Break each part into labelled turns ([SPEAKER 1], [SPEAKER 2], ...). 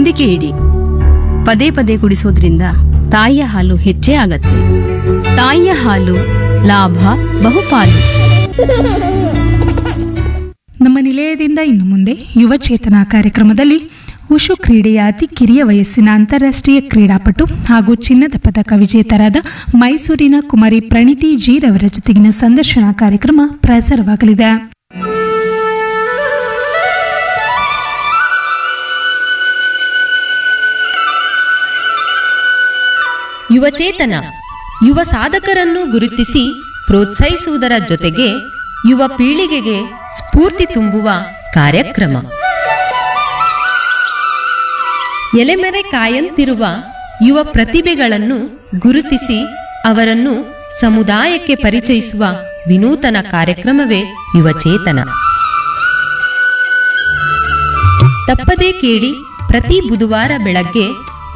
[SPEAKER 1] ನಂಬಿಕೆ ಇಡಿ. ಪದೇ ಪದೇ ಕುಡಿಸೋದ್ರಿಂದ ತಾಯಿಯ ಹಾಲು ಹೆಚ್ಚೇ ಆಗತ್ತೆ. ತಾಯಿಯ ಹಾಲು ಲಾಭ ಬಹುಪಾಲು.
[SPEAKER 2] ನಮ್ಮ ನಿಲಯದಿಂದ ಇನ್ನು ಮುಂದೆ ಯುವ ಚೇತನ ಕಾರ್ಯಕ್ರಮದಲ್ಲಿ ಉಷು ಕ್ರೀಡೆಯ ಅತಿ ಕಿರಿಯ ವಯಸ್ಸಿನ ಅಂತಾರಾಷ್ಟ್ರೀಯ ಕ್ರೀಡಾಪಟು ಹಾಗೂ ಚಿನ್ನದ ಪದಕ ವಿಜೇತರಾದ ಮೈಸೂರಿನ ಕುಮಾರಿ ಪ್ರಣೀತಿ ಜೀರವರ ಜೊತೆಗಿನ ಸಂದರ್ಶನ ಕಾರ್ಯಕ್ರಮ ಪ್ರಸಾರವಾಗಲಿದೆ.
[SPEAKER 3] ಯುವಚೇತನ ಯುವ ಸಾಧಕರನ್ನು ಗುರುತಿಸಿ ಪ್ರೋತ್ಸಾಹಿಸುವುದರ ಜೊತೆಗೆ ಯುವ ಪೀಳಿಗೆಗೆ ಸ್ಫೂರ್ತಿ ತುಂಬುವ ಕಾರ್ಯಕ್ರಮ. ಎಲೆಮೆರೆ ಕಾಯಂತಿರುವ ಯುವ ಪ್ರತಿಭೆಗಳನ್ನು ಗುರುತಿಸಿ ಅವರನ್ನು ಸಮುದಾಯಕ್ಕೆ ಪರಿಚಯಿಸುವ ವಿನೂತನ ಕಾರ್ಯಕ್ರಮವೇ ಯುವಚೇತನ. ತಪ್ಪದೇ ಕೇಳಿ ಪ್ರತಿ ಬುಧವಾರ ಬೆಳಗ್ಗೆ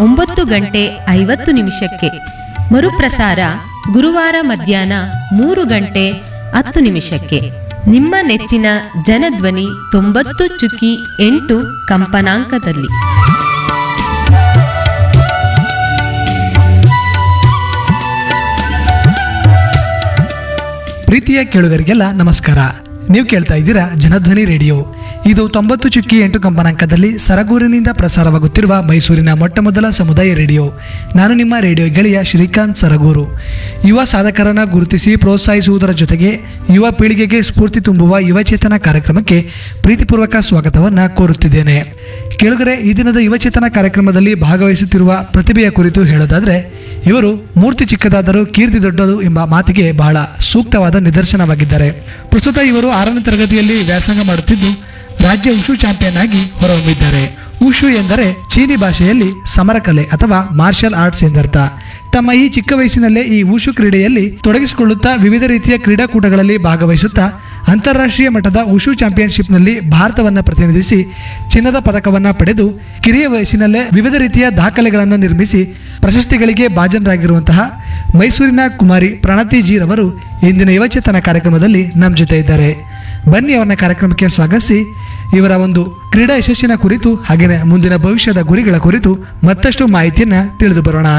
[SPEAKER 3] 9:50 ಮರುಪ್ರಸಾರ ಗುರುವಾರ ಮಧ್ಯಾಹ್ನ 3:10 ನಿಮ್ಮ ನೆಚ್ಚಿನ ಜನಧ್ವನಿ 90.8 ಕಂಪನಾಂಕದಲ್ಲಿ.
[SPEAKER 4] ಪ್ರೀತಿಯ ಕೇಳುಗರಿಗೆಲ್ಲ ನಮಸ್ಕಾರ. ನೀವು ಕೇಳ್ತಾ ಇದ್ದೀರಾ ಜನಧ್ವನಿ ರೇಡಿಯೋ. ಇದು 90.8 ಕಂಪನಾಂಕದಲ್ಲಿ ಸರಗೂರಿನಿಂದ ಪ್ರಸಾರವಾಗುತ್ತಿರುವ ಮೈಸೂರಿನ ಮೊಟ್ಟಮೊದಲ ಸಮುದಾಯ ರೇಡಿಯೋ. ನಾನು ನಿಮ್ಮ ರೇಡಿಯೋ ಗೆಳೆಯ ಶ್ರೀಕಾಂತ್ ಸರಗೂರು. ಯುವ ಸಾಧಕರನ್ನು ಗುರುತಿಸಿ ಪ್ರೋತ್ಸಾಹಿಸುವುದರ ಜೊತೆಗೆ ಯುವ ಪೀಳಿಗೆಗೆ ಸ್ಫೂರ್ತಿ ತುಂಬುವ ಯುವಚೇತನ ಕಾರ್ಯಕ್ರಮಕ್ಕೆ ಪ್ರೀತಿಪೂರ್ವಕ ಸ್ವಾಗತವನ್ನು ಕೋರುತ್ತಿದ್ದೇನೆ. ಕೇಳುಗರೆ, ಈ ದಿನದ ಯುವಚೇತನ ಕಾರ್ಯಕ್ರಮದಲ್ಲಿ ಭಾಗವಹಿಸುತ್ತಿರುವ ಪ್ರತಿಭೆಯ ಕುರಿತು ಹೇಳೋದಾದರೆ, ಇವರು ಮೂರ್ತಿ ಚಿಕ್ಕದಾದರೂ ಕೀರ್ತಿ ದೊಡ್ಡದು ಎಂಬ ಮಾತಿಗೆ ಬಹಳ ಸೂಕ್ತವಾದ ನಿದರ್ಶನವಾಗಿದ್ದಾರೆ. ಪ್ರಸ್ತುತ ಇವರು 6ನೇ ತರಗತಿಯಲ್ಲಿ ವ್ಯಾಸಂಗ ಮಾಡುತ್ತಿದ್ದು ರಾಜ್ಯ ಉಷು ಚಾಂಪಿಯನ್ ಆಗಿ ಹೊರಹೊಮ್ಮಿದ್ದಾರೆ. ಉಷು ಎಂದರೆ ಚೀನಿ ಭಾಷೆಯಲ್ಲಿ ಸಮರಕಲೆ ಅಥವಾ ಮಾರ್ಷಲ್ ಆರ್ಟ್ಸ್ ಎಂದರ್ಥ. ತಮ್ಮ ಈ ಚಿಕ್ಕ ವಯಸ್ಸಿನಲ್ಲೇ ಈ ಉಷು ಕ್ರೀಡೆಯಲ್ಲಿ ತೊಡಗಿಸಿಕೊಳ್ಳುತ್ತಾ ವಿವಿಧ ರೀತಿಯ ಕ್ರೀಡಾಕೂಟಗಳಲ್ಲಿ ಭಾಗವಹಿಸುತ್ತಾ ಅಂತಾರಾಷ್ಟ್ರೀಯ ಮಟ್ಟದ ಉಷು ಚಾಂಪಿಯನ್ಶಿಪ್ನಲ್ಲಿ ಭಾರತವನ್ನು ಪ್ರತಿನಿಧಿಸಿ ಚಿನ್ನದ ಪದಕವನ್ನು ಪಡೆದು ಕಿರಿಯ ವಯಸ್ಸಿನಲ್ಲೇ ವಿವಿಧ ರೀತಿಯ ದಾಖಲೆಗಳನ್ನು ನಿರ್ಮಿಸಿ ಪ್ರಶಸ್ತಿಗಳಿಗೆ ಭಾಜನರಾಗಿರುವಂತಹ ಮೈಸೂರಿನ ಕುಮಾರಿ ಪ್ರಣತಿ ಜೀರವರು ಇಂದಿನ ಯುವಚೇತನ ಕಾರ್ಯಕ್ರಮದಲ್ಲಿ ನಮ್ಮ ಜೊತೆ ಇದ್ದಾರೆ. ಬನ್ನಿ ಅವರನ್ನ ಕಾರ್ಯಕ್ರಮಕ್ಕೆ ಸ್ವಾಗತಿಸಿ ಇವರ ಒಂದು ಕ್ರೀಡಾ ಯಶಸ್ಸಿನ ಕುರಿತು ಹಾಗೆಯೇ ಮುಂದಿನ ಭವಿಷ್ಯದ ಗುರಿಗಳ ಕುರಿತು ಮತ್ತಷ್ಟು ಮಾಹಿತಿಯನ್ನು ತಿಳಿದು ಬರೋಣ.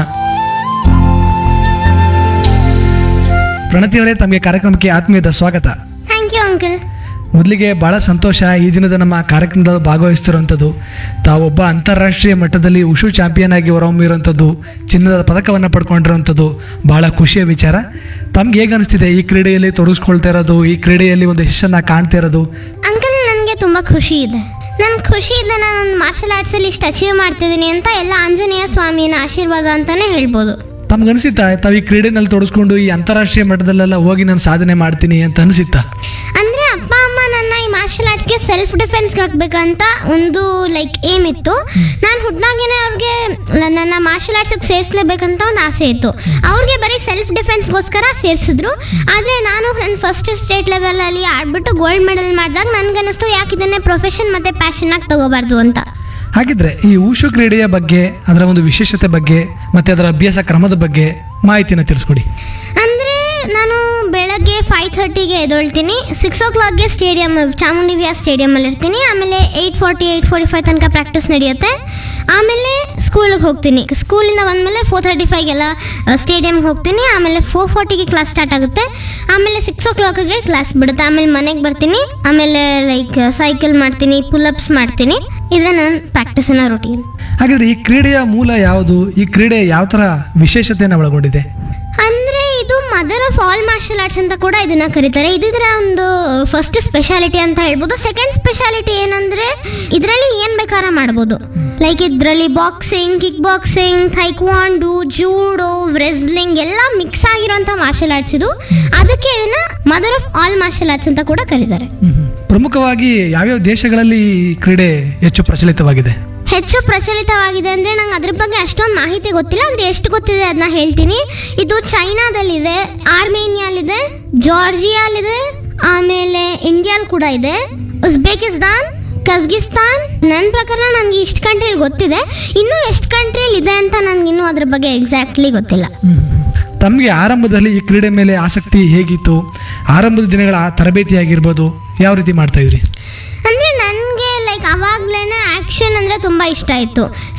[SPEAKER 4] ಪ್ರಣತಿಯವರೇ, ತಮಗೆ ಕಾರ್ಯಕ್ರಮಕ್ಕೆ ಆತ್ಮೀಯದ ಸ್ವಾಗತ.
[SPEAKER 5] Thank you uncle.
[SPEAKER 4] ಮೊದಲಿಗೆ ಭಾಳ ಸಂತೋಷ ಈ ದಿನದ ನಮ್ಮ ಕಾರ್ಯಕ್ರಮದಲ್ಲಿ ಭಾಗವಹಿಸ್ತಿರುವಂಥದ್ದು. ತಾವೊಬ್ಬ ಅಂತಾರಾಷ್ಟ್ರೀಯ ಮಟ್ಟದಲ್ಲಿ ಉಷು ಚಾಂಪಿಯನ್ ಆಗಿ ಹೊರಹೊಮ್ಮಿರುವಂಥದ್ದು, ಚಿನ್ನದ ಪದಕವನ್ನು ಪಡ್ಕೊಂಡಿರುವಂಥದ್ದು ಬಹಳ ಖುಷಿಯ ವಿಚಾರ. ತಮ್ಗೆ ಹೇಗೆ ಅನಿಸ್ತಿದೆ ಈ ಕ್ರೀಡೆಯಲ್ಲಿ ತೊಡಗಿಸ್ಕೊಳ್ತಾ ಇರೋದು, ಈ ಕ್ರೀಡೆಯಲ್ಲಿ ಒಂದು ಯಶಸ್ಸನ್ನು ಕಾಣ್ತಾ ಇರೋದು?
[SPEAKER 5] ಅಂಕಲ್, ನನಗೆ ತುಂಬ ಖುಷಿ ಇದೆ. ನಾನು ಮಾರ್ಷಲ್ ಆರ್ಟ್ಸಲ್ಲಿ ಇಷ್ಟು ಅಚೀವ್ ಮಾಡ್ತಿದ್ದೀನಿ ಅಂತ ಎಲ್ಲ ಆಂಜನೇಯ ಸ್ವಾಮಿನ ಆಶೀರ್ವಾದ ಅಂತಲೇ ಹೇಳ್ಬೋದು.
[SPEAKER 4] ತಮ್ಗೆ ಅನಿಸುತ್ತಾ ತಾವು ಈ ಕ್ರೀಡೆನಲ್ಲಿ ತೊಡಗಿಸ್ಕೊಂಡು ಈ ಅಂತಾರಾಷ್ಟ್ರೀಯ ಮಟ್ಟದಲ್ಲೆಲ್ಲ ಹೋಗಿ ನಾನು ಸಾಧನೆ ಮಾಡ್ತೀನಿ ಅಂತ ಅನಿಸುತ್ತಾ?
[SPEAKER 5] ಅಂದರೆ ಅಪ್ಪ ಅಮ್ಮ ನನ್ನ ಈ ಮಾರ್ಷಲ್ ಆರ್ಟ್ಸ್ಗೆ ಸೆಲ್ಫ್ ಡಿಫೆನ್ಸ್ಗೆ ಹಾಕ್ಬೇಕಂತ ಒಂದು ಏಮ್ ಇತ್ತು. ನಾನು ಹುಟ್ಟಾಗೇನೆ ಅವ್ರಿಗೆ ನನ್ನ ಮಾರ್ಷಲ್ ಆರ್ಟ್ಸಿಗೆ ಸೇರಿಸ್ಲೇಬೇಕಂತ ಒಂದು ಆಸೆ ಇತ್ತು. ಅವ್ರಿಗೆ ಬರೀ ಸೆಲ್ಫ್ ಡಿಫೆನ್ಸ್ಗೋಸ್ಕರ ಸೇರಿಸಿದ್ರು. ಆದರೆ ನಾನು ನನ್ನ ಫಸ್ಟ್ ಸ್ಟೇಟ್ ಲೆವೆಲಲ್ಲಿ ಆಡ್ಬಿಟ್ಟು ಗೋಲ್ಡ್ ಮೆಡಲ್ ಮಾಡಿದಾಗ ನನಗನ್ನಿಸ್ತು ಯಾಕೆ ಇದನ್ನೇ ಪ್ರೊಫೆಷನ್ ಮತ್ತು ಪ್ಯಾಷನ್ನಾಗಿ ತಗೋಬಾರ್ದು ಅಂತ.
[SPEAKER 4] ಹಾಗಿದ್ರೆ ಈ ಉಷು ಕ್ರೀಡೆಯ ಬಗ್ಗೆ, ಅದರ ಒಂದು ವಿಶೇಷತೆ ಬಗ್ಗೆ ಮತ್ತೆ ಅದರ ಅಭ್ಯಾಸ ಕ್ರಮದ ಬಗ್ಗೆ ಮಾಹಿತಿನ ತಿಳಿಸ್ಕೊಡಿ.
[SPEAKER 5] ಅಂದರೆ ನಾನು ಬೆಳಗ್ಗೆ 5:30ಗೆ ಎದ್ದೇಳ್ತೀನಿ. 6 o'clockಗೆ ಸ್ಟೇಡಿಯಂ ಚಾಮುಂಡಿ ವಿಹಾರ್ ಸ್ಟೇಡಿಯಮಲ್ಲಿ ಇರ್ತೀನಿ. ಆಮೇಲೆ 8:40 8:45 ತನಕ ಪ್ರಾಕ್ಟೀಸ್ ನಡೆಯುತ್ತೆ. ಆಮೇಲೆ ಸ್ಕೂಲಿಗೆ ಹೋಗ್ತೀನಿ. ಸ್ಕೂಲಿಂದ ಬಂದಮೇಲೆ 4:35ಗೆಲ್ಲ ಸ್ಟೇಡಿಯಮ್ಗೆ ಹೋಗ್ತೀನಿ. ಆಮೇಲೆ 4:40ಗೆ ಕ್ಲಾಸ್ ಸ್ಟಾರ್ಟ್ ಆಗುತ್ತೆ. ಆಮೇಲೆ 6 o'clockಗೆ ಕ್ಲಾಸ್ ಬಿಡುತ್ತೆ. ಆಮೇಲೆ ಮನೆಗೆ ಬರ್ತೀನಿ. ಆಮೇಲೆ ಸೈಕಲ್ ಮಾಡ್ತೀನಿ, ಪುಲ್ಅಪ್ಸ್ ಮಾಡ್ತೀನಿ. ಇದೆ ನನ್ನ ಪ್ರಾಕ್ಟೀಸಿನ ರೂಟೀನ್.
[SPEAKER 4] ಹಾಗಾದ್ರೆ ಈ ಕ್ರೀಡೆಯ ಮೂಲ ಯಾವುದು? ಈ ಕ್ರೀಡೆ ಯಾವ ಥರ ವಿಶೇಷತೆಯನ್ನು ಒಳಗೊಂಡಿದೆ?
[SPEAKER 5] ಅಂದರೆ ಇದು mother of all martial arts ಅಂತ ಕೂಡ ಇದನ್ನು ಕರೀತಾರೆ. ಇದರ ಒಂದು ಫಸ್ಟ್ ಸ್ಪೆಷಾಲಿಟಿ ಅಂತ ಹೇಳ್ಬೋದು. ಸೆಕೆಂಡ್ ಸ್ಪೆಷಾಲಿಟಿ ಏನಂದರೆ ಇದರಲ್ಲಿ ಏನು ಬೇಕಾರ ಮಾಡ್ಬೋದು. ಇದರಲ್ಲಿ boxing, kick boxing, ಥೈಕ್ವಾಂಡೋ, judo, wrestling ಎಲ್ಲ ಮಿಕ್ಸ್ ಆಗಿರುವಂಥ ಮಾರ್ಷಲ್ ಆರ್ಟ್ಸ್ ಇದು. ಅದಕ್ಕೆ ಇದನ್ನು mother of all martial arts ಅಂತ ಕೂಡ ಕರೀತಾರೆ.
[SPEAKER 4] ಪ್ರಮುಖವಾಗಿ ಯಾವ್ಯಾವ ದೇಶಗಳಲ್ಲಿ ಈ ಕ್ರೀಡೆ ಹೆಚ್ಚು ಪ್ರಚಲಿತವಾಗಿದೆ
[SPEAKER 5] ಅಂದರೆ ನಂಗೆ ಅದ್ರ ಬಗ್ಗೆ ಅಷ್ಟೊಂದು ಮಾಹಿತಿ ಗೊತ್ತಿಲ್ಲ. ಆದರೆ ಎಷ್ಟು ಗೊತ್ತಿದೆ ಅದನ್ನ ಹೇಳ್ತೀನಿ. ಇದು ಚೈನಾದಲ್ಲಿದೆ, ಆರ್ಮೇನಿಯಾಲಿದೆ, ಜಾರ್ಜಿಯಾಲಿದೆ, ಆಮೇಲೆ ಇಂಡಿಯಾಲ್ ಕೂಡ ಇದೆ, ಉಜ್ಬೇಕಿಸ್ತಾನ್, ಕಜಕಿಸ್ತಾನ್. ನನ್ನ ಪ್ರಕಾರ ನನಗೆ ಇಷ್ಟು ಕಂಟ್ರಿಲಿ ಗೊತ್ತಿದೆ. ಇನ್ನೂ ಎಷ್ಟು ಕಂಟ್ರಿಲಿ ಇದೆ ಅಂತ ನನಗಿನ್ನೂ ಅದ್ರ ಬಗ್ಗೆ ಎಕ್ಸಾಕ್ಟ್ಲಿ ಗೊತ್ತಿಲ್ಲ.
[SPEAKER 4] ತಮಗೆ ಆರಂಭದಲ್ಲಿ ಈ ಕ್ರೀಡೆ ಮೇಲೆ ಆಸಕ್ತಿ ಹೇಗಿತ್ತು? ಆರಂಭದ ದಿನಗಳ ತರಬೇತಿ ಆಗಿರ್ಬೋದು, ಯಾವ ರೀತಿ ಮಾಡ್ತಾ ಇದ್ರಿ?
[SPEAKER 5] ಅಂದರೆ ನನಗೆ ಅವಾಗಲೇ ಆ್ಯಕ್ಷನ್ ಅಂದರೆ ತುಂಬ ಇಷ್ಟ ಇತ್ತು.